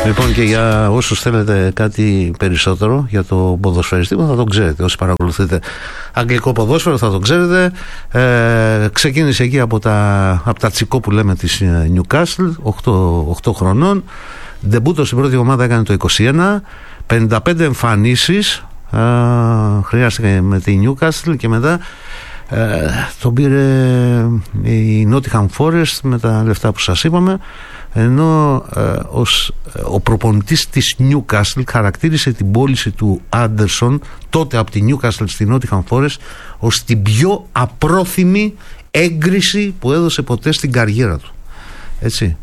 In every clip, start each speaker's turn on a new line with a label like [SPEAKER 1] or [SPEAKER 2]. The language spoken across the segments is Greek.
[SPEAKER 1] Λοιπόν, και για όσους θέλετε κάτι περισσότερο για το ποδοσφαιριστή, θα το ξέρετε. Όσοι παρακολουθείτε αγγλικό ποδόσφαιρο θα το ξέρετε. Ξεκίνησε εκεί από τα τσικό που λέμε της Newcastle, 8 χρονών. Ντεμπούτο στην πρώτη ομάδα έκανε το 21. 55 εμφανίσεις χρειάστηκε με τη Newcastle και μετά τον πήρε η Nottingham Forest με τα λεφτά που σας είπαμε, ενώ ο προπονητής της Newcastle χαρακτήρισε την πώληση του Anderson τότε από τη Newcastle στη Nottingham Forest ως την πιο απρόθυμη έγκριση που έδωσε ποτέ στην καριέρα του. Έτσι.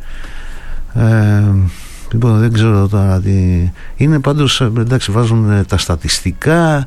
[SPEAKER 1] Λοιπόν, δεν ξέρω τώρα τι είναι, πάντως εντάξει, βάζουν τα στατιστικά.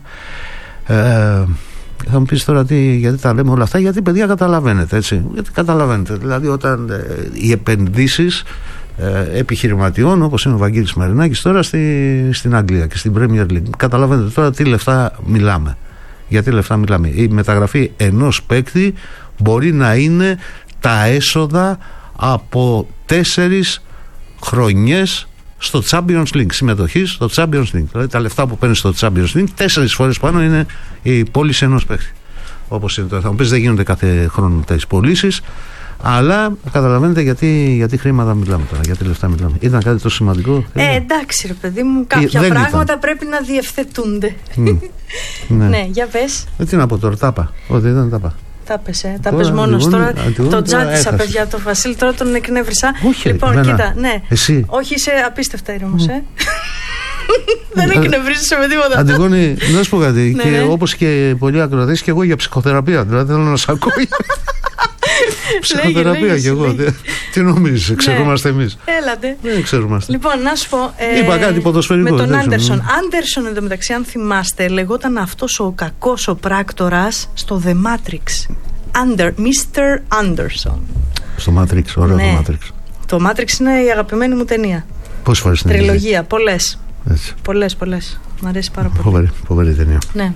[SPEAKER 1] Θα μου πεις τώρα γιατί τα λέμε όλα αυτά, γιατί παιδιά καταλαβαίνετε, έτσι. Γιατί καταλαβαίνετε, δηλαδή όταν οι επενδύσεις επιχειρηματιών όπως είναι ο Βαγγέλης Μαρινάκης τώρα στην Αγγλία και στην Premier League, καταλαβαίνετε τώρα τι λεφτά μιλάμε. Γιατί λεφτά μιλάμε. Η μεταγραφή ενός παίκτη μπορεί να είναι τα έσοδα από 4 χρονιές στο Champions League, συμμετοχή στο Champions League. Δηλαδή τα λεφτά που παίρνει στο Champions League 4 φορές πάνω είναι η πώληση ενός παίκτη. Όπως είναι τώρα. Θα μου πεις δεν γίνονται κάθε χρόνο τέτοιες πωλήσεις, αλλά καταλαβαίνετε γιατί χρήματα μιλάμε τώρα, γιατί λεφτά μιλάμε. Ήταν κάτι τόσο σημαντικό.
[SPEAKER 2] Εντάξει ρε παιδί μου, κάποια πράγματα πρέπει να διευθετούνται. Ναι, για πες.
[SPEAKER 1] Τι να πω τώρα, τάπα. Ότι ήταν τάπα.
[SPEAKER 2] Τα πες μόνος τώρα. Το τζάτισα, παιδιά, το Βασίλη, τώρα τον εκνεύρισα. Λοιπόν, κοίτα, ναι.
[SPEAKER 1] Εσύ.
[SPEAKER 2] Όχι, είσαι απίστευτα ήρεμος, Δεν εκνευρίζεσαι με τίποτα.
[SPEAKER 1] Αντιγόνη, να σου πω κάτι. Όπως και πολλοί ακροατές, και εγώ για ψυχοθεραπεία. Δηλαδή θέλω να σ' ακούω. Ψυχοθεραπεία κι εγώ. Τι νομίζεις, ξέρομαστε εμείς?
[SPEAKER 2] Έλατε.
[SPEAKER 1] Δεν ξέρομαστε.
[SPEAKER 2] Λοιπόν, να σου πω.
[SPEAKER 1] Είπα κάτι ποδοσφαιρικό.
[SPEAKER 2] Με τον Άντερσον. Άντερσον, εντωμεταξύ, αν θυμάστε, λεγόταν αυτός ο κακός ο πράκτορας στο The Matrix. Mr. Anderson.
[SPEAKER 1] Στο Matrix, ωραίο το Matrix.
[SPEAKER 2] Το Matrix είναι η αγαπημένη μου ταινία.
[SPEAKER 1] Πόσες φορές είναι?
[SPEAKER 2] Τριλογία, πολλές. Πολλές. Μ' αρέσει πάρα πολύ.
[SPEAKER 1] Φοβερή ταινία.
[SPEAKER 2] Ναι.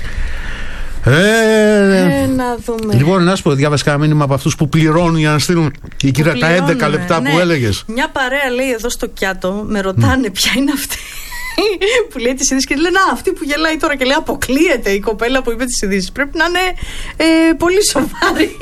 [SPEAKER 2] Να δούμε.
[SPEAKER 1] Λοιπόν, να σου πω, διάβασα ένα μήνυμα από αυτούς που πληρώνουν για να στείλουν τα 11 λεπτά που έλεγες.
[SPEAKER 2] Μια παρέα λέει εδώ στο Κιάτο, με ρωτάνε ποια είναι αυτή που λέει τις ειδήσεις και λένε αυτή που γελάει τώρα και λέει αποκλείεται η κοπέλα που είπε τις ειδήσεις. Πρέπει να είναι πολύ σοβαρή.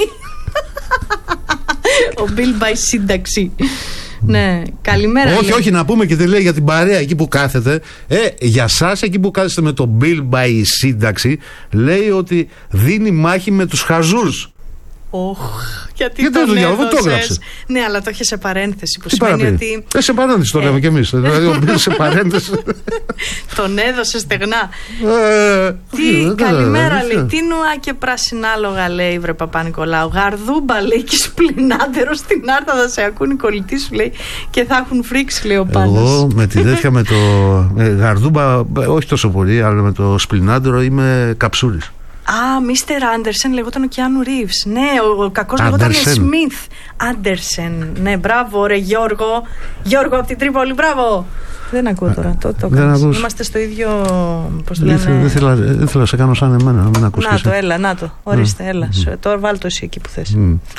[SPEAKER 2] Ο Bill by σύνταξη. Ναι, καλημέρα.
[SPEAKER 1] Όχι, να πούμε και τι λέει για την παρέα εκεί που κάθεται. Για σας εκεί που κάθεστε με το Bill by σύνταξη, λέει ότι δίνει μάχη με τους χαζούς.
[SPEAKER 2] Γιατί το έγραψε. Ναι, αλλά το είχε σε παρένθεση που σημαίνει ότι.
[SPEAKER 1] Σε παρένθεση το λέμε κι εμείς. Δηλαδή, ο Bill σε παρένθεση.
[SPEAKER 2] Τον έδωσε στεγνά. Καλημέρα, λέει. Τι νουά και πρασινάλογα, λέει, βρε Παπα-Νικολάου. Γαρδούμπα, λέει, και σπλινάντερο στην Άρτα θα σε ακούν οι κολλητοί σου, λέει, και θα έχουν φρίξει, λέει ο Πάνος.
[SPEAKER 1] Εγώ με τη τέτοια με το Γαρδούμπα, όχι τόσο πολύ, αλλά με το σπλινάντερο είμαι καψούρης.
[SPEAKER 2] Μίστερ Άντερσεν λεγόταν ο Κιάνου Ρίβς. Ναι, ο κακός λεγόταν Σμιθ Άντερσεν. Ναι, μπράβο ρε Γιώργο. Γιώργο από την Τρίπολη, μπράβο. Δεν ακούω τώρα, το κάνεις. Είμαστε στο ίδιο, πώς το λένε.
[SPEAKER 1] Δεν θέλω να σε κάνω σαν εμένα, να μην ακούσεις.
[SPEAKER 2] Να το, έλα, να το, ορίστε, έλα. Τώρα βάλ' το εσύ εκεί που θες.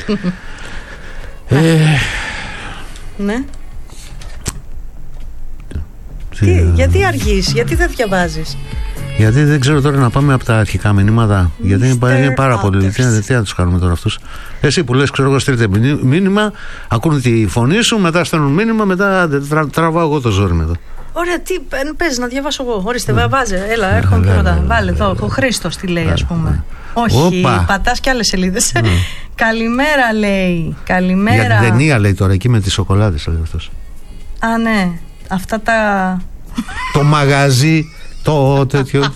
[SPEAKER 2] Ναι. Γιατί αργείς, γιατί δεν διαβάζεις?
[SPEAKER 1] Γιατί δεν ξέρω τώρα να πάμε από τα αρχικά μηνύματα. Γιατί είναι πάρα πολύ. Τι να τους κάνουμε τώρα αυτούς? Εσύ που λες, ξέρω εγώ, στείλτε μήνυμα, ακούνε τη φωνή σου, μετά στέλνουν μήνυμα, μετά τραβάω εγώ το ζόρι με εδώ.
[SPEAKER 2] Ωραία, τι πες να διαβάσω εγώ? Ορίστε, βάζε, έλα, έρχομαι πρώτα. Βάλε εδώ, ο Χρήστος τι λέει, ας πούμε. Όχι, πατάς και άλλες σελίδες. Καλημέρα, λέει. Καλημέρα.
[SPEAKER 1] Για την ταινία, λέει τώρα, εκεί με τις σοκολάτες, λέει αυτός.
[SPEAKER 2] Ναι, αυτά τα.
[SPEAKER 1] Το μαγαζί. Το τέτοιο.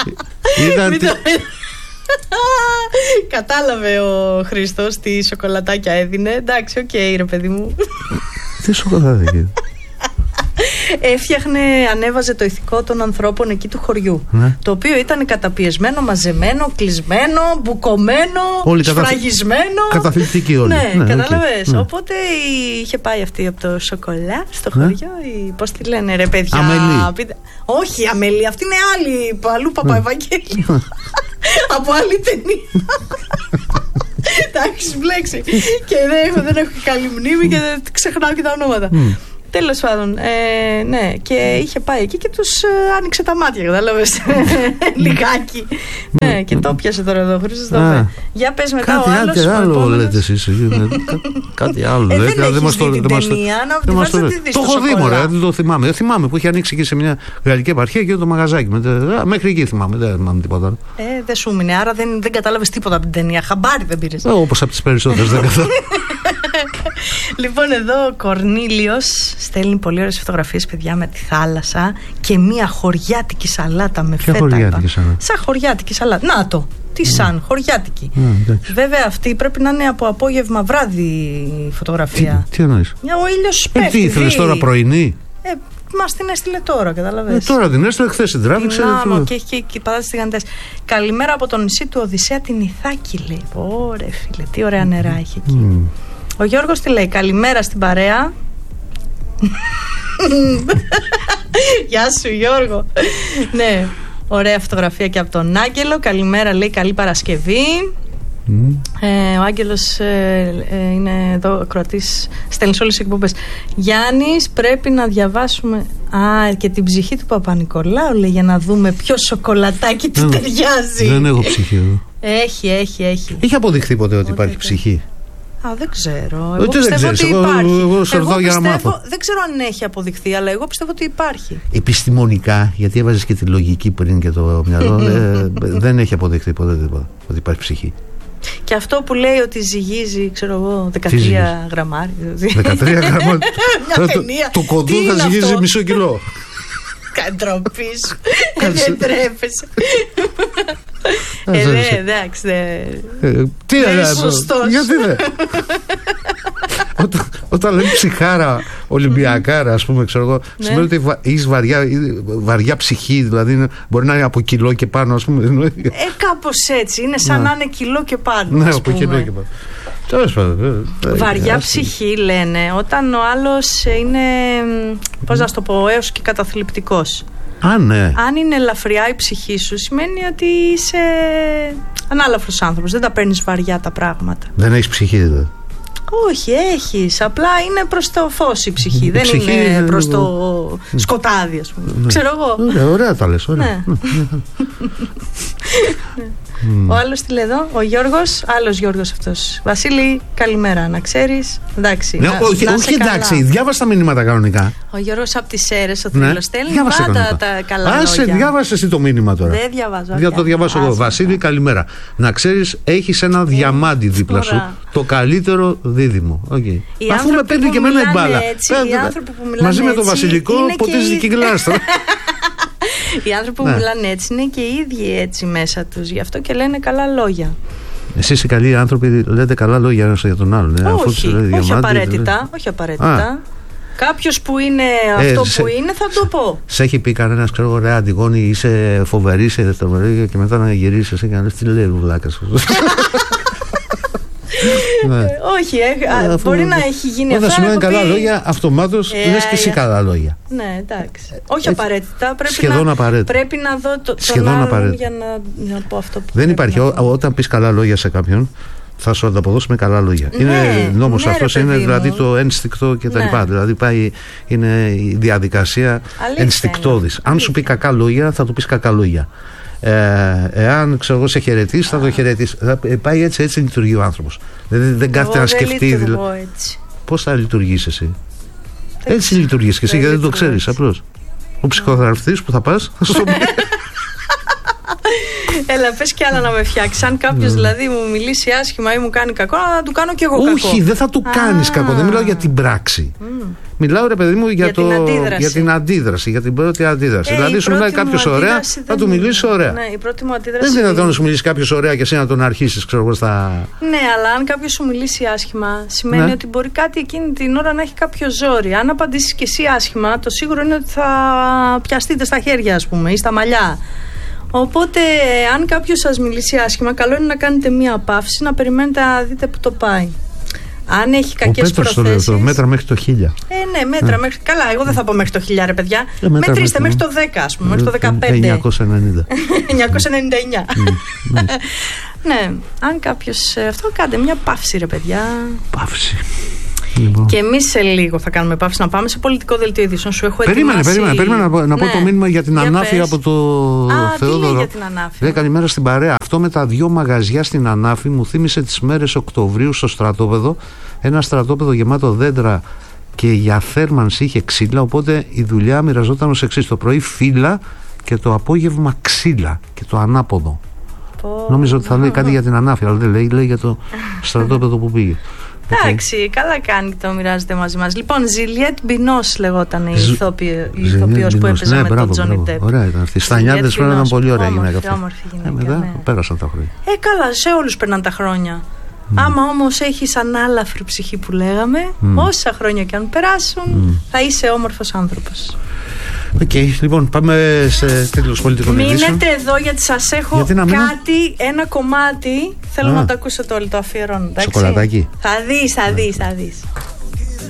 [SPEAKER 2] Κατάλαβε ο Χρήστος τι σοκολατάκια έδινε. Εντάξει, οκ, ρε παιδί μου.
[SPEAKER 1] Τι σοκολατάκια?
[SPEAKER 2] Ανέβαζε το ηθικό των ανθρώπων εκεί του χωριού, το οποίο ήταν καταπιεσμένο, μαζεμένο, κλεισμένο, μπουκωμένο, σφραγισμένο.
[SPEAKER 1] Καταθλιπτική όλοι.
[SPEAKER 2] Ναι, κατάλαβες. Οπότε είχε πάει αυτή από το σοκολά στο χωριό. Πώς τη λένε ρε παιδιά?
[SPEAKER 1] Αμελή.
[SPEAKER 2] Όχι, Αμελή, αυτή είναι άλλη. Αλλού Παπαευαγγέλιο. Από άλλη ταινία. Εντάξει, μπλέξει. Και δεν έχω καλή μνήμη και ξεχνάω και τα ονόματα. Τέλος πάντων, ναι, και είχε πάει εκεί και τους άνοιξε τα μάτια, κατάλαβες. Λιγάκι. Ναι, και το πιάσε τώρα εδώ, Χρήστος το είπε. Για πες μετά ο άλλος.
[SPEAKER 1] Κάτι άλλο λέτε εσείς. Κάτι άλλο.
[SPEAKER 2] Δεν έχεις δει την ταινία, να τη βάζεις να τη δεις.
[SPEAKER 1] Το έχω δει, μωρέ, δεν το θυμάμαι. Θυμάμαι που είχε ανοίξει και σε μια γαλλική επαρχία και το μαγαζάκι. Μέχρι εκεί θυμάμαι, δεν θυμάμαι τίποτα.
[SPEAKER 2] Δεν σου μείνε, άρα δεν κατάλαβες τίποτα από την ταινία. Χαμπάρι δεν πήρες.
[SPEAKER 1] Όπως από τις περισσότερες δεν κατάλαβα.
[SPEAKER 2] Λοιπόν, εδώ ο Κορνήλιος στέλνει πολύ ωραίες φωτογραφίες, παιδιά, με τη θάλασσα και μια χωριάτικη σαλάτα με φέτα.
[SPEAKER 1] Χωριάτικη σαλάτα.
[SPEAKER 2] Σαν χωριάτικη σαλάτα. Να το. Τι σαν, χωριάτικη. Βέβαια αυτή πρέπει να είναι από απόγευμα βράδυ φωτογραφία.
[SPEAKER 1] Τι εννοείς?
[SPEAKER 2] Ο ήλιος πέφτει.
[SPEAKER 1] Τι ήθελες τώρα, πρωινή?
[SPEAKER 2] Μας την έστειλε τώρα, καταλαβαίνεις.
[SPEAKER 1] Τώρα την έστειλε, χθες την τράβηξε.
[SPEAKER 2] Και έχει και πατάτε τηγανιτές. Καλημέρα από το νησί του Οδυσσέα, την Ιθάκη, λέει. Ωραία, φίλε, τι ωραία νερά έχει εκεί. Ο Γιώργος τι λέει? Καλημέρα στην παρέα. Γεια σου, Γιώργο. Ναι, ωραία φωτογραφία και από τον Άγγελο. Καλημέρα, λέει, καλή Παρασκευή. Ο Άγγελος είναι εδώ ακροατής, στέλνει σε όλες τις εκπομπές. Γιάννης, πρέπει να διαβάσουμε και την ψυχή του Παπα-Νικολάου, λέει, για να δούμε ποιο σοκολατάκι του ταιριάζει.
[SPEAKER 1] Δεν έχω ψυχή εδώ.
[SPEAKER 2] Έχει.
[SPEAKER 1] Είχε αποδειχθεί ποτέ ότι υπάρχει ψυχή?
[SPEAKER 2] Δεν ξέρω. Εγώ πιστεύω ότι υπάρχει. Δεν ξέρω αν έχει αποδειχθεί, αλλά εγώ πιστεύω ότι υπάρχει.
[SPEAKER 1] Επιστημονικά, γιατί έβαζες και τη λογική πριν και το μυαλό, δεν έχει αποδειχθεί ποτέ ότι υπάρχει ψυχή.
[SPEAKER 2] Και αυτό που λέει ότι ζυγίζει, ξέρω εγώ, 13 γραμμάρια.
[SPEAKER 1] 13 γραμμάρια. Το κοντό θα ζυγίζει μισό κιλό.
[SPEAKER 2] Ντροπή σου. Δεν τρέπεσαι. Εντάξει.
[SPEAKER 1] Τι σωστός. Γιατί δεν? Όταν λέμε ψυχάρα, Ολυμπιακάρα, ας πούμε, ξέρω εγώ, σημαίνει ότι έχεις βαριά ψυχή, δηλαδή μπορεί να είναι από κιλό και πάνω, ας πούμε.
[SPEAKER 2] Κάπως έτσι. Είναι σαν να είναι κιλό και πάνω.
[SPEAKER 1] Ναι, από κιλό και πάνω.
[SPEAKER 2] Βαριά ψυχή λένε όταν ο άλλος είναι, πώς να το πω, έως και καταθλιπτικός.
[SPEAKER 1] Ναι.
[SPEAKER 2] Αν είναι ελαφριά η ψυχή σου, σημαίνει ότι είσαι ανάλαφρος άνθρωπος, δεν τα παίρνεις βαριά τα πράγματα.
[SPEAKER 1] Δεν έχεις ψυχή δηλαδή? Όχι,
[SPEAKER 2] έχεις, απλά είναι προς το φως η ψυχή, δεν είναι προς το σκοτάδι, ας πούμε. Ξέρω εγώ.
[SPEAKER 1] Ωραία τα λες, ωραία.
[SPEAKER 2] Ο άλλος τι λέει εδώ, ο Γιώργος, άλλος Γιώργος αυτός. Βασίλη, καλημέρα, να ξέρεις. Εντάξει.
[SPEAKER 1] Όχι, εντάξει, διάβασα τα μηνύματα κανονικά.
[SPEAKER 2] Ο Γιώργος από τις Σέρρες, ο Θήλος, στέλνει πάντα τα καλά λόγια.
[SPEAKER 1] Διάβασε εσύ το μήνυμα τώρα.
[SPEAKER 2] Δεν διαβάζω.
[SPEAKER 1] Για το διαβάσω εγώ. Βασίλη, καλημέρα. Να ξέρεις, έχεις ένα διαμάντι δίπλα σου. Το καλύτερο δίδυμο. Αφού με παίρνει και εμένα η μπάλα. Μαζί με το Βασιλικό, ποτίζει και γλάστρα.
[SPEAKER 2] Οι άνθρωποι που μιλάνε έτσι είναι και οι ίδιοι έτσι μέσα τους, γι' αυτό και λένε καλά λόγια.
[SPEAKER 1] Εσείς οι καλοί άνθρωποι λέτε καλά λόγια ένας για τον άλλον.
[SPEAKER 2] Όχι απαραίτητα. Κάποιος που είναι αυτό που είναι θα το πω.
[SPEAKER 1] Σε έχει πει κανένας, ξέρω εγώ, ρε Αντιγόνη, είσαι φοβερή, είσαι θεμερή, και μετά να γυρίσεις εσύ και να λες τι λέει βλάκας.
[SPEAKER 2] Όχι, μπορεί να έχει γίνει αυτό.
[SPEAKER 1] Όταν σημαίνει καλά λόγια, αυτομάτως λες και εσύ καλά λόγια.
[SPEAKER 2] Ναι, εντάξει. Όχι απαραίτητα. Πρέπει να δω τον άλλον για να πω αυτό που
[SPEAKER 1] δεν υπάρχει. Όταν πεις καλά λόγια σε κάποιον, θα σου ανταποδώσει με καλά λόγια. Είναι νόμος αυτός, είναι δηλαδή το ένστικτο κτλ. Δηλαδή είναι η διαδικασία ενστικτώδης. Αν σου πει κακά λόγια, θα του πεις κακά λόγια. Εάν ξέρω εγώ σε χαιρετήσει, θα το χαιρετήσει. Πάει έτσι λειτουργεί ο άνθρωπος. Δηλαδή δεν κάθεται να σκεφτεί. Πώς θα λειτουργήσει εσύ? Έτσι λειτουργείς και εσύ, γιατί δεν το ξέρεις απλώς. Ο ψυχοθεραπευτής που θα πας θα σου το πει.
[SPEAKER 2] Έλα, πες κι άλλα να με φτιάξει. Αν κάποιος δηλαδή μου μιλήσει άσχημα ή μου κάνει κακό, να του κάνω κι εγώ κακό.
[SPEAKER 1] Όχι, δεν θα του κάνεις κακό. Δεν μιλάω για την πράξη. Μιλάω, ρε παιδί μου, για την αντίδραση, για την πρώτη αντίδραση. Δηλαδή, σου μιλάει κάποιος ωραία, θα του μιλήσει ωραία.
[SPEAKER 2] Ναι, η πρώτη μου αντίδραση.
[SPEAKER 1] Δεν είναι δυνατόν να σου μιλήσει κάποιος ωραία και εσύ να τον αρχίσεις, ξέρω εγώ, στα.
[SPEAKER 2] Ναι, αλλά αν κάποιος σου μιλήσει άσχημα, σημαίνει ότι μπορεί κάτι εκείνη την ώρα να έχει κάποιο ζόρι. Αν απαντήσεις κι εσύ άσχημα, το σίγουρο είναι ότι θα πιαστείτε στα χέρια, ας πούμε, ή στα μαλλιά. Οπότε, αν κάποιος σας μιλήσει άσχημα, καλό είναι να κάνετε μία παύση, να περιμένετε να δείτε που το πάει. Αν έχει κακές προθέσεις.
[SPEAKER 1] Το μέτρα μέχρι το 1000.
[SPEAKER 2] Ναι, μέτρα μέχρι. Καλά, εγώ δεν θα πω μέχρι το 1000, ρε παιδιά. Μετρήστε μέχρι το 10, ας πούμε, μέχρι το 15.
[SPEAKER 1] 990.
[SPEAKER 2] 999. Ναι, αν κάποιος. Αυτό κάντε μια παύση, ρε παιδιά.
[SPEAKER 1] Παύση. Λοιπόν.
[SPEAKER 2] Και εμείς σε λίγο θα κάνουμε παύση να πάμε σε πολιτικό δελτίο ειδήσεων. Σου έχω ετοιμάσει.
[SPEAKER 1] Περίμενε να πω το μήνυμα για την Ανάφη από το Θεόδωρο.
[SPEAKER 2] Τι λέει για την Ανάφη?
[SPEAKER 1] Λέει καλημέρα στην παρέα. Αυτό με τα 2 μαγαζιά στην Ανάφη μου θύμισε τις μέρες Οκτωβρίου στο στρατόπεδο. Ένα στρατόπεδο γεμάτο δέντρα και για θέρμανση είχε ξύλα. Οπότε η δουλειά μοιραζόταν ως εξής: το πρωί φύλλα και το απόγευμα ξύλα. Και το ανάποδο. Νόμιζα ότι θα λέει κάτι για την Ανάφη, αλλά δεν λέει για το στρατόπεδο που πήγε.
[SPEAKER 2] Εντάξει, καλά κάνει και το μοιράζεται μαζί μας. Λοιπόν, Ζιλιέτ Μπινός λεγόταν η ηθοποιός που έπαιζε με τον Τζόνι Ντεπ.
[SPEAKER 1] Ωραία ήταν αυτή. Στα νιάτες πρέπει να ήταν πολύ ωραία γυναίκα.
[SPEAKER 2] Όμορφη γυναίκα.
[SPEAKER 1] Μετά πέρασαν τα χρόνια.
[SPEAKER 2] Καλά, σε όλους περνάνε τα χρόνια. Άμα όμως έχεις ανάλαφρη ψυχή που λέγαμε, όσα χρόνια και αν περάσουν, θα είσαι όμορφος άνθρωπος.
[SPEAKER 1] Οκ, λοιπόν, πάμε σε τίτλους πολιτικών ειδήσεων.
[SPEAKER 2] Μείνετε εδώ γιατί σας έχω κάτι, ένα κομμάτι. Θέλω να το ακούσετε όλοι, το αφιερώνω.
[SPEAKER 1] Σοκολατάκι.
[SPEAKER 2] Θα δεις.